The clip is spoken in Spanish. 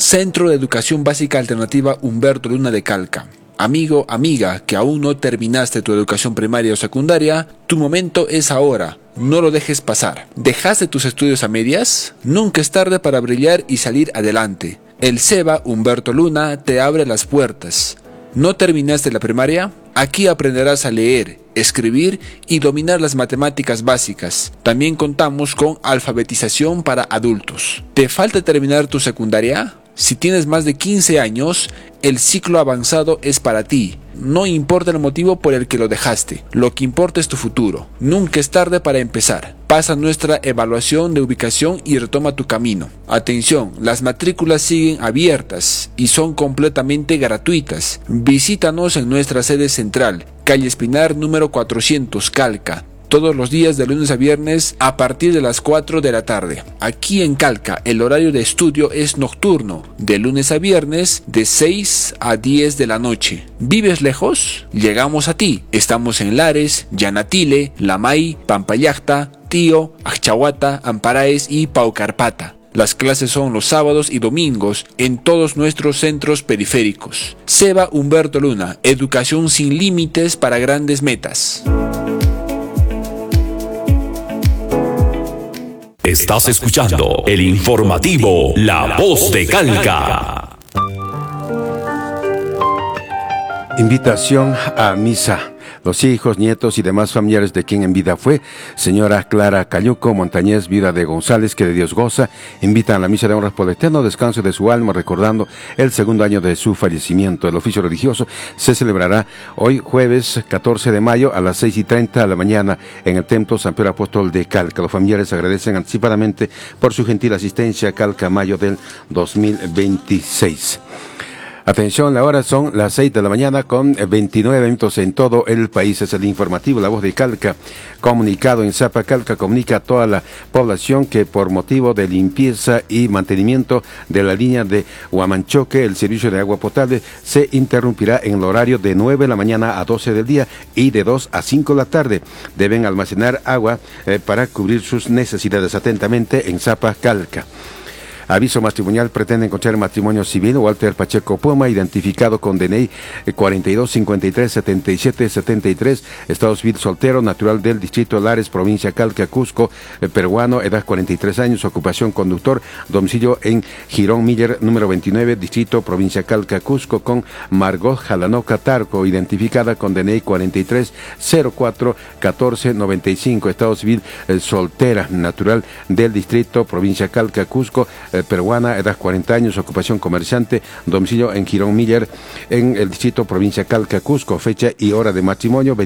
Centro de Educación Básica Alternativa Humberto Luna de Calca. Amigo, amiga, que aún no terminaste tu educación primaria o secundaria, tu momento es ahora. No lo dejes pasar. ¿Dejaste tus estudios a medias? Nunca es tarde para brillar y salir adelante. El CEBA Humberto Luna te abre las puertas. ¿No terminaste la primaria? Aquí aprenderás a leer, escribir y dominar las matemáticas básicas. También contamos con alfabetización para adultos. ¿Te falta terminar tu secundaria? Si tienes más de 15 años, el ciclo avanzado es para ti. No importa el motivo por el que lo dejaste, lo que importa es tu futuro. Nunca es tarde para empezar. Pasa nuestra evaluación de ubicación y retoma tu camino. Atención, las matrículas siguen abiertas y son completamente gratuitas. Visítanos en nuestra sede central, calle Espinar número 400, Calca. Todos los días de lunes a viernes a partir de las 4 de la tarde. Aquí en Calca el horario de estudio es nocturno, de lunes a viernes de 6 a 10 de la noche. ¿Vives lejos? Llegamos a ti. Estamos en Lares, Yanatile, Lamay, Pampayacta, Tío, Achawata, Amparaes y Paucarpata. Las clases son los sábados y domingos en todos nuestros centros periféricos. CEBA Humberto Luna, educación sin límites para grandes metas. Estás escuchando el informativo La Voz de Calca. Invitación a misa. Los hijos, nietos y demás familiares de quien en vida fue señora Clara Cayuco Montañez, viuda de González, que de Dios goza, invitan a la misa de honras por el eterno descanso de su alma, recordando el segundo año de su fallecimiento. El oficio religioso se celebrará hoy jueves 14 de mayo a las 6:30 de la mañana en el Templo San Pedro Apóstol de Calca. Los familiares agradecen anticipadamente por su gentil asistencia a Calca mayo del 2026. Atención, la hora son las 6 de la mañana con 29 minutos en todo el país. Es el informativo La Voz de Calca. Comunicado en Zapa Calca, comunica a toda la población que por motivo de limpieza y mantenimiento de la línea de Huamanchoque, el servicio de agua potable se interrumpirá en el horario de 9 de la mañana a 12 del día y de 2 a 5 de la tarde. Deben almacenar agua para cubrir sus necesidades. Atentamente en Zapa Calca. Aviso matrimonial: pretende encontrar matrimonio civil. Walter Pacheco Puma, identificado con DNI 42 53 77 73, estado civil, soltero, natural del distrito Lares, provincia Calca, Cusco, peruano, edad 43 años, ocupación conductor, domicilio en Girón Miller, número 29, distrito, provincia Calca, Cusco, con Margot Jalanoca Tarco, identificada con DNI 43 04 14 95, estado civil, soltera, natural del distrito, provincia Calca, Cusco, peruana, edad 40 años, ocupación comerciante, domicilio en Girón Miller, en el distrito, provincia Calca, Cusco, fecha y hora de matrimonio